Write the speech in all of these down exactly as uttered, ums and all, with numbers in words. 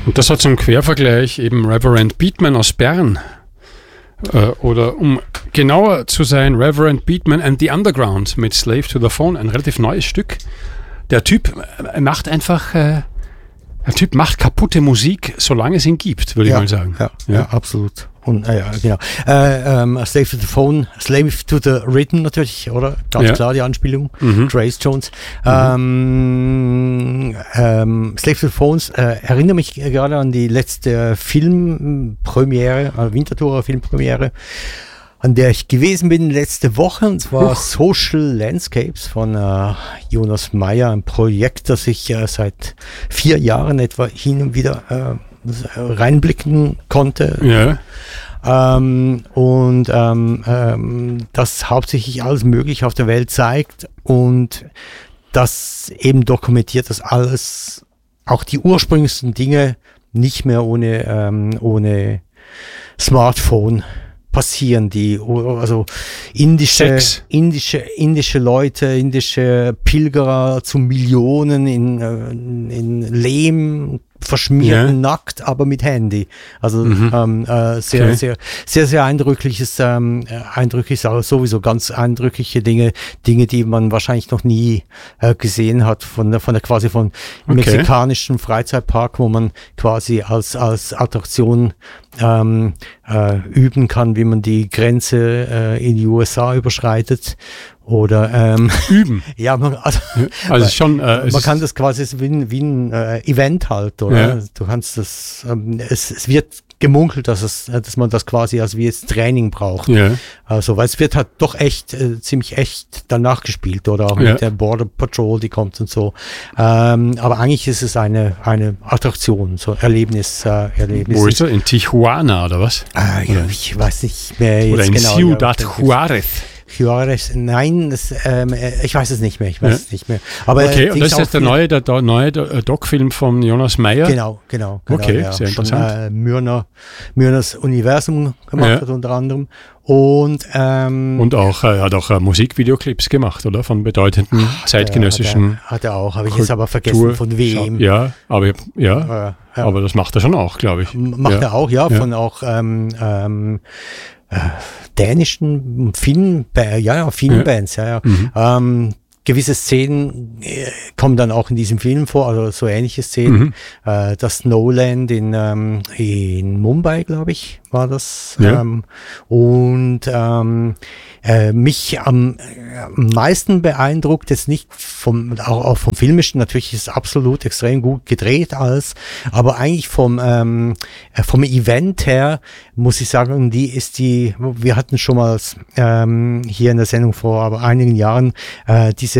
Und das hat zum Quervergleich eben Reverend Beatman aus Bern. Äh, oder um genauer zu sein, Reverend Beatman and the Underground mit Slave to the Phone, ein relativ neues Stück. Der Typ äh, macht einfach, äh, der Typ macht kaputte Musik, solange es ihn gibt, würde ja, ich mal sagen. Ja, ja. ja absolut. Und, äh, ja, genau. Äh, ähm, Slave to the Phone, Slave to the Rhythm natürlich, oder? Ganz ja. klar die Anspielung. Mhm. Grace Jones. Mhm. Ähm, ähm, Slave to the Phones äh, erinnere mich gerade an die letzte Filmpremiere, äh, Winterthurer Filmpremiere, an der ich gewesen bin letzte Woche, und zwar Huch. Social Landscapes von äh, Jonas Meyer, ein Projekt, das ich äh, seit vier Jahren etwa hin und wieder äh, reinblicken konnte. Ja. Ähm, und ähm, ähm, das hauptsächlich alles Mögliche auf der Welt zeigt und das eben dokumentiert, dass alles, auch die ursprünglichsten Dinge, nicht mehr ohne, ähm, ohne Smartphone passieren, die, also indische, indische, indische Leute, indische Pilgerer zu Millionen in, in Lehm verschmiert, ja. nackt, aber mit Handy. Also mhm. ähm, äh, sehr, okay. sehr, sehr, sehr eindrückliches, ähm, eindrückliches, aber sowieso ganz eindrückliche Dinge, Dinge, die man wahrscheinlich noch nie äh, gesehen hat, von der, von der quasi von okay. mexikanischen Freizeitpark, wo man quasi als, als Attraktion ähm, äh, üben kann, wie man die Grenze äh, in die U S A überschreitet. Oder ähm, üben. Ja, man, also, also schon, äh, man kann das quasi wie ein, wie ein äh, Event halt, oder? Ja. Du kannst das, ähm, es, es wird gemunkelt, dass es, dass man das quasi als wie jetzt Training braucht. Ja. Also, weil es wird halt doch echt, äh, ziemlich echt danach gespielt, oder auch ja. mit der Border Patrol, die kommt und so. Ähm, aber eigentlich ist es eine, eine Attraktion, so Erlebnis, äh, Erlebnis. Wo ist er? In Tijuana, oder was? Ah, ja, ich weiß nicht mehr jetzt oder in genau. Ciudad ja, Juarez. Juarez, nein, das, ähm, ich weiß es nicht mehr, ich weiß ja. es nicht mehr. Aber okay, und das ist jetzt der neue, der, der neue Doc-Film von Jonas Meyer? Genau, genau. genau okay, ja. sehr Schon, interessant. Äh, Myrna, Myrnas Universum gemacht ja. hat unter anderem. Und, ähm, und auch, er hat auch äh, Musikvideoclips gemacht, oder? Von bedeutenden ach, zeitgenössischen. Hat er, hat er auch, habe ich jetzt aber vergessen, von wem. Ja, aber, ja, äh, ja. aber das macht er schon auch, glaube ich. Macht ja. er auch, ja, ja. von auch ähm, ähm, äh, dänischen Film, ja, ja, Filmbands, ja, ja. ja. Mhm. Ähm, gewisse Szenen äh, kommen dann auch in diesem Film vor, also so ähnliche Szenen. Mhm. Äh, das Snowland in, ähm, in Mumbai, glaube ich, war das. Ja. Ähm, und ähm, äh, mich am, äh, am meisten beeindruckt jetzt nicht vom, auch, auch vom Filmischen, natürlich ist es absolut extrem gut gedreht alles, aber eigentlich vom, ähm, vom Event her, muss ich sagen, die ist die, wir hatten schon mal ähm, hier in der Sendung vor aber einigen Jahren äh, diese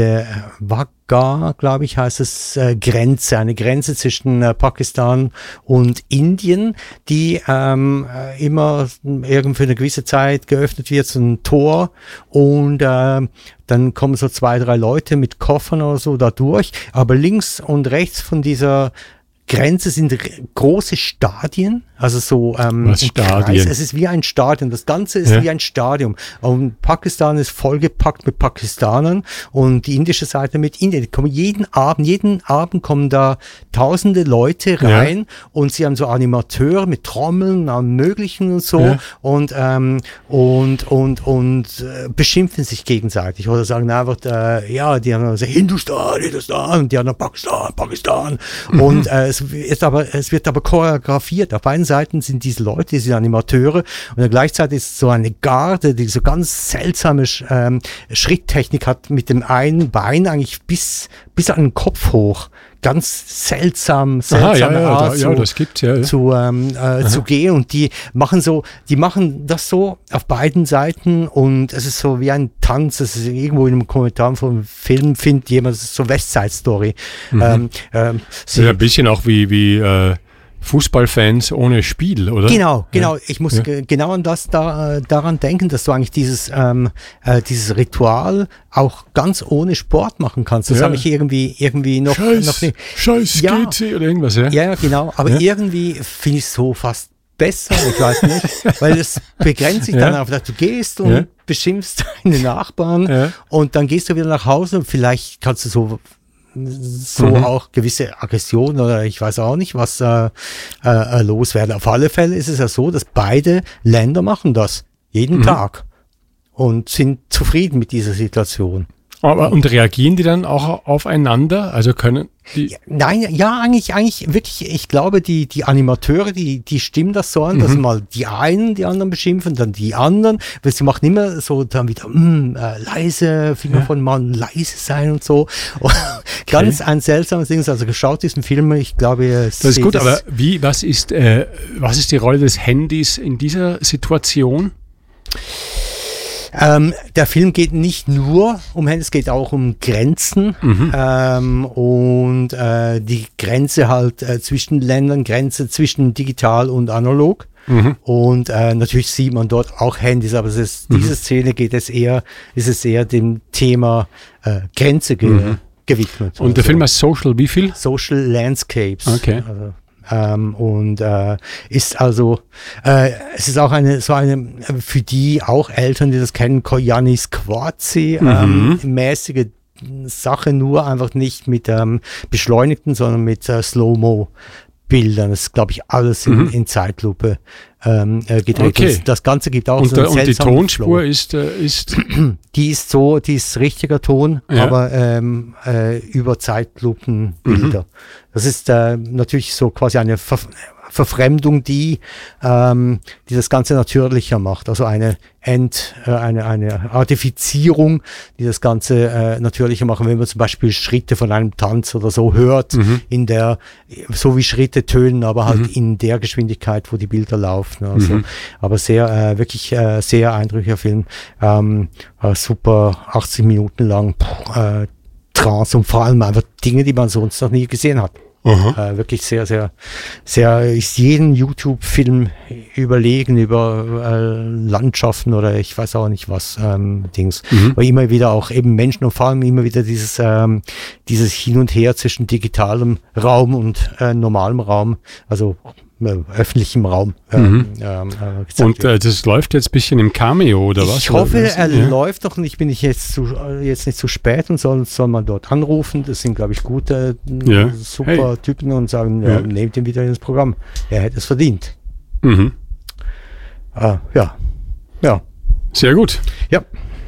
Wagah, glaube ich, heißt es, äh, Grenze, eine Grenze zwischen äh, Pakistan und Indien, die ähm, äh, immer irgendwie für eine gewisse Zeit geöffnet wird, so ein Tor, und äh, dann kommen so zwei, drei Leute mit Koffern oder so da durch, aber links und rechts von dieser Grenze sind große Stadien, also so ähm, Was Stadien? Es ist wie ein Stadion, das Ganze ist ja. wie ein Stadion. Und Pakistan ist vollgepackt mit Pakistanern und die indische Seite mit Indien. Die kommen jeden Abend, jeden Abend kommen da tausende Leute rein ja. und sie haben so Animateure mit Trommeln, allem Möglichen und so ja. und und und und, und äh, beschimpfen sich gegenseitig oder sagen einfach, äh, ja, die haben also Hindustan, Hindustan, und die anderen Pakistan, Pakistan mhm. und äh, es ist aber, es wird aber choreografiert. Auf beiden Seiten sind diese Leute, diese Animateure, und gleichzeitig ist so eine Garde, die so ganz seltsame ähm, Schritttechnik hat, mit dem einen Bein eigentlich bis, bis an den Kopf hoch. Ganz seltsam, seltsame Aha, ja, ja, Art da, zu, ja, das gibt's, ja, ja. zu, ähm, äh, zu gehen, und die machen so, die machen das so auf beiden Seiten, und es ist so wie ein Tanz. Es ist irgendwo in einem Kommentar vom Film, findet jemand, das ist so West Side Story. Mhm. Ähm, ähm, das ist ein bisschen auch wie, wie äh, Fußballfans ohne Spiel, oder? Genau, genau. Ja. Ich muss ja. g- genau an das da, daran denken, dass du eigentlich dieses, ähm, äh, dieses Ritual auch ganz ohne Sport machen kannst. Das ja. habe ich irgendwie, irgendwie noch, Scheiß, noch nicht. Scheiß ja. G T oder irgendwas, ja? Ja, genau. Aber ja. irgendwie finde ich es so fast besser, ich weiß nicht, weil es begrenzt sich ja. dann auf, dass du gehst und ja. beschimpfst deine Nachbarn ja. und dann gehst du wieder nach Hause und vielleicht kannst du so so Mhm. auch gewisse Aggression oder ich weiß auch nicht, was äh, äh, loswerden. Auf alle Fälle ist es ja so, dass beide Länder machen das jeden Mhm. Tag und sind zufrieden mit dieser Situation. Aber, und reagieren die dann auch aufeinander? Also können die. Ja, nein, ja, eigentlich, eigentlich wirklich, ich glaube, die, die Animateure, die, die stimmen das so an, dass Mhm. mal die einen die anderen beschimpfen, dann die anderen, weil sie machen immer so dann wieder, mm, äh, leise, Finger Ja. von Mann, leise sein und so. Und ganz ein seltsames Ding, also geschaut diesen Film, ich glaube, Das ist gut, aber wie, was ist, äh, was ist die Rolle des Handys in dieser Situation? Ähm, der Film geht nicht nur um Handys, es geht auch um Grenzen Mhm. ähm, und äh, die Grenze halt äh, zwischen Ländern, Grenze zwischen digital und analog. Mhm. Und äh, natürlich sieht man dort auch Handys, aber es ist, Mhm. diese Szene geht es eher, ist es eher dem Thema äh, Grenze ge Mhm. gewidmet. Und der Also Film heißt Social, wie viel? Social Landscapes. Okay. Also, ähm, und äh, ist also, äh, es ist auch eine, so eine, äh, für die auch Eltern, die das kennen, Koyanis Quasi, ähm, mäßige Sache, nur einfach nicht mit ähm, beschleunigten, sondern mit äh, Slow-Mo. Bildern, das ist, glaube ich, alles in, Mhm. in Zeitlupe ähm, äh, gedreht. Okay. Das, das Ganze gibt auch Und, so der, einen und die seltsamen Tonspur Flow. ist, äh, ist Die ist so, die ist richtiger Ton, Ja. aber ähm, äh, über Zeitlupenbilder. Mhm. Das ist äh, natürlich so quasi eine Ver Verfremdung, die, ähm, die das Ganze natürlicher macht. Also eine Ent, äh, eine, eine Artifizierung, die das Ganze äh, natürlicher machen, wenn man zum Beispiel Schritte von einem Tanz oder so hört, Mhm. in der, so wie Schritte tönen, aber halt Mhm. in der Geschwindigkeit, wo die Bilder laufen. Also, Mhm. aber sehr, äh, wirklich äh, sehr eindrücklicher Film. Ähm, äh, super achtzig Minuten lang, puh, äh, Trance und vor allem einfach Dinge, die man sonst noch nie gesehen hat. Aha. Äh, wirklich sehr, sehr, sehr, ist jeden YouTube-Film überlegen über äh, Landschaften oder ich weiß auch nicht was, ähm, Dings. Mhm. Aber immer wieder auch eben Menschen und vor allem immer wieder dieses, ähm, dieses Hin und Her zwischen digitalem Raum und äh, normalem Raum, also äh, öffentlichem Raum. Ähm, Mhm. ähm, äh, gezeigt Und wird. äh, das läuft jetzt ein bisschen im Cameo, oder was? Ich hoffe, Oder was? er Ja. läuft doch und ich bin nicht jetzt, zu, äh, jetzt nicht zu spät und soll, soll man dort anrufen. Das sind, glaube ich, gute, äh, Ja. super Hey. Typen und sagen, Ja. ja, nehmt ihn wieder ins Programm. Er hätte es verdient. Mhm. Ah, ja. Ja. Sehr gut. Ja.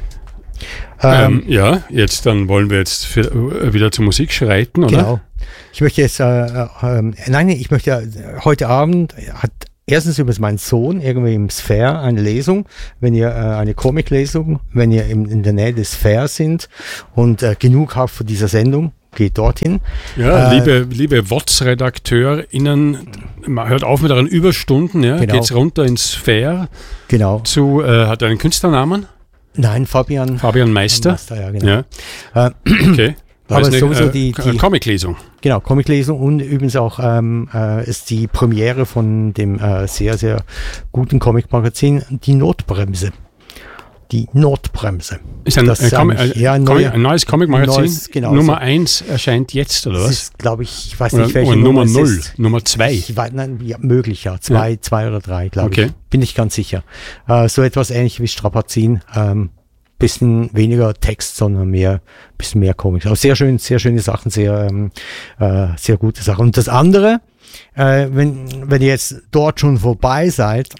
Ähm, ja, jetzt dann wollen wir jetzt für, äh, wieder zur Musik schreiten, oder? Genau. Ich möchte jetzt, äh, äh, ähm, nein, ich möchte äh, heute Abend hat erstens über meinen Sohn irgendwie im Sphere eine Lesung, wenn ihr äh, eine Comic-Lesung, wenn ihr in, in der Nähe des Sphere sind und äh, genug habt für diese Sendung, geht dorthin. Ja, Äh, liebe, liebe W O T S-RedakteurInnen, man hört auf mit euren Überstunden, ja, Genau. geht's runter ins Sphere Genau. zu, äh, hat er einen Künstlernamen? Nein, Fabian. Fabian Meister. Meister, ja, genau. Ja, Äh, okay. Aber ist eine, sowieso äh, die- K- die- Comiclesung. Genau, Comiclesung und übrigens auch ähm, äh, ist die Premiere von dem äh, sehr, sehr guten Comic-Magazin Die Notbremse. Die Notbremse. Ist ein, Das ein, ist Com eigentlich ein, eher ein Comic, neuer- ein neues Comic-Magazin. neues, genau, Nummer so. eins erscheint jetzt, oder Das was? ist, glaube ich, ich weiß Oder, nicht, welche oder Nummer es null, ist. Nummer zwei. Ich weiß, nein, ja, möglich, ja. Zwei, zwei oder drei, glaube Okay. ich. Bin ich ganz sicher. Äh, so etwas ähnlich wie Strapazin. Ähm, bisschen weniger Text, sondern mehr, bisschen mehr Comics. Aber sehr schön, sehr schöne Sachen, sehr, ähm, äh, sehr gute Sachen. Und das andere, äh, wenn, wenn ihr jetzt dort schon vorbei seid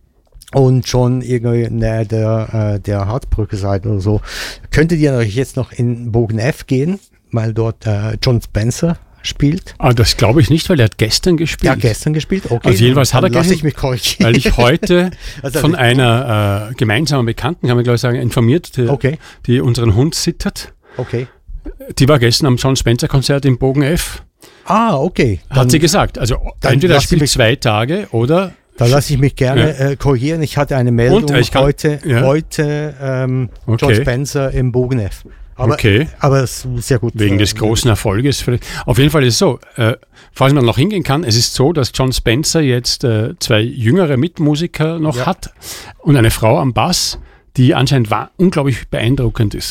und schon irgendwie näher der, äh, der Hartbrücke seid oder so, könntet ihr natürlich jetzt noch in Bogen F gehen, weil dort äh, John Spencer spielt. Ah, das glaube ich nicht, weil er hat gestern gespielt. Ja, gestern gespielt. Okay. Also jedenfalls hat er Dann lass gestern- ich mich korrigieren. Weil ich heute Also, von einer äh, gemeinsamen Bekannten, kann man glaube ich sagen, informiert, die, Okay, die unseren Hund sittert. okay. Die war gestern am John Spencer Konzert im Bogen F. Ah, okay. Hat Dann, sie gesagt. Also dann entweder er lass sie spielt mich- zwei Tage oder dann lasse ich mich gerne äh, korrigieren. Ich hatte eine Meldung Und, äh, ich kann- heute, ja. heute ähm, Okay. John Spencer im Bogen F. Aber, Okay. aber es ist sehr gut. wegen äh, des großen Erfolges. vielleicht. Auf jeden Fall ist es so, äh, falls man noch hingehen kann, es ist so, dass John Spencer jetzt äh, zwei jüngere Mitmusiker noch Ja. hat und eine Frau am Bass, die anscheinend wa- unglaublich beeindruckend ist.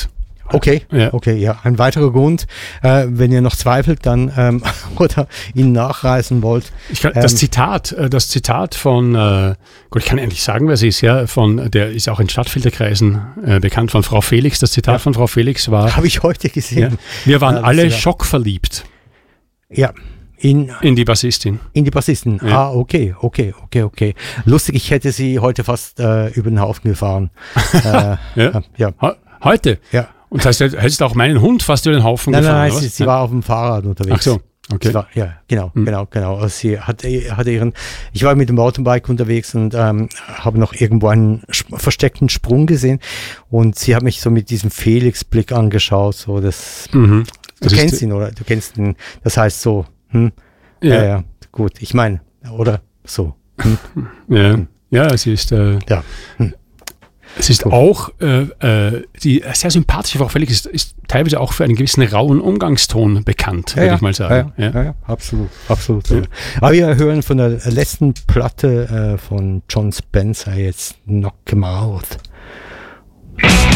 Okay, Ja. okay, ja. Ein weiterer Grund, äh, wenn ihr noch zweifelt, dann ähm, oder ihn nachreisen wollt. Ich kann, das Ähm, Zitat, äh, das Zitat von, äh, gut, ich kann endlich sagen, wer es ist, ja, von, der ist auch in Stadtfilterkreisen äh, bekannt, von Frau Felix. Das Zitat Ja. von Frau Felix war, Habe ich heute ja, gesehen. wir waren Ja, das alle war- schockverliebt Ja, in, in die Bassistin. in die Bassisten. Ja. Ah, okay, okay, okay, okay. Lustig, ich hätte sie heute fast äh, über den Haufen gefahren. äh, Ja? äh, ja, He- Heute? ja. Und das heißt, du hättest auch meinen Hund fast über den Haufen Nein, nein, gefahren, nein, oder sie, was? sie war auf dem Fahrrad unterwegs. Ach so, okay. Sie war, ja, genau, Hm. genau, genau. Also sie hatte, hatte ihren, ich war mit dem Mountainbike unterwegs und ähm, habe noch irgendwo einen sp- versteckten Sprung gesehen und sie hat mich so mit diesem Felix-Blick angeschaut. So, das, Mhm. du Das ist- kennst ihn, oder? Du kennst ihn. Das heißt so, hm, Ja. ja, ja, gut. Ich meine, oder so. Hm, Ja, ja, sie ist, äh, ja. Hm. es ist auch, äh, äh, die sehr sympathische Frau Felix ist, ist teilweise auch für einen gewissen rauen Umgangston bekannt, Ja, würde ja, ich mal sagen. Ja, ja, Ja. ja, ja, absolut, absolut. Ja. Aber wir hören von der letzten Platte äh, von John Spencer jetzt Knock 'em Out.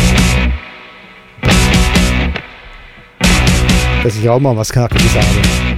Das ist ja auch mal was Knackiges sagen.